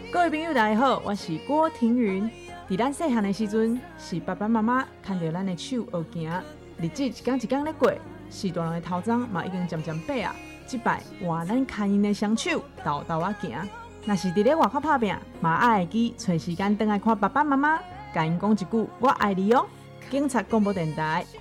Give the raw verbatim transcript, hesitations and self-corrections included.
各位朋友，大家好，我是郭庭云。在咱细汉的时阵，是爸爸妈妈牵着咱的手学行，日子一天一天咧过，是大人的头鬃嘛已经渐渐白啊。这摆换咱牵因的双手，豆豆啊行。若是伫咧外口打拼，嘛爱会记找时间回来看爸爸妈妈，甲因讲一句“我爱你”哦。警察广播电台。